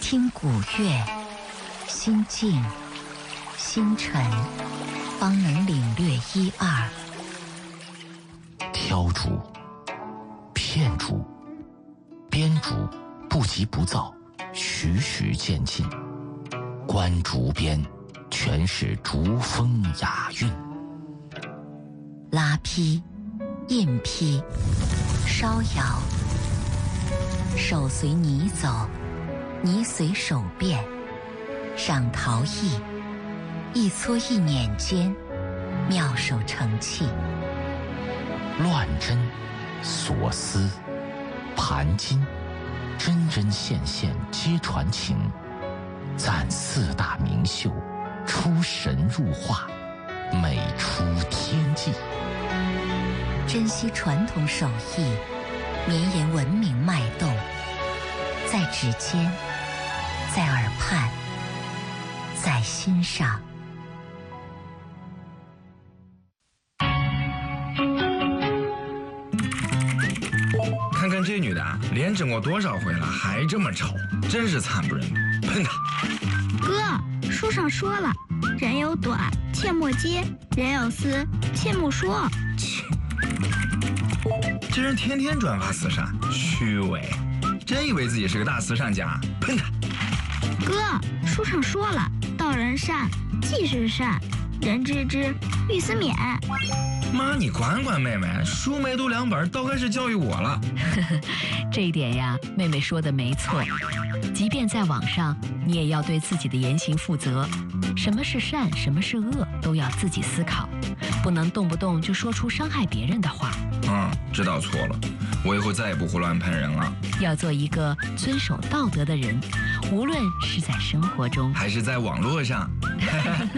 听古乐，心静心沉，方能领略一二。 挑竹、片竹、编竹，不急不躁，徐徐渐进。观竹边，全是竹风雅韵。 拉坯、印坯、烧窑，手随泥走，泥随手变。赏陶艺，一撮一捻间，妙手成器。 乱针、锁丝、盘金，针针线线皆传情。赞四大名秀，出神入化，美出天际。 珍惜传统手艺，绵延文明脉动，在指尖，在耳畔，在心上。 看看这女的，脸整过多少回了，还这么丑，真是惨不忍睹，喷她！ 哥，书上说了，人有短，切莫揭；人有私，切莫说。 切！这人天天转发慈善，虚伪，真以为自己是个大慈善家，喷他！ 哥，书上说了，道人善，即是善，人知之，欲思勉。 妈，你管管妹妹，书没读2本，倒该是教育我了。 这一点呀，妹妹说的没错。即便在网上，你也要对自己的言行负责。什么是善，什么是恶，都要自己思考，不能动不动就说出伤害别人的话。 知道错了，我以后再也不胡乱喷人了。 要做一个遵守道德的人，无论是在生活中， 还是在网络上。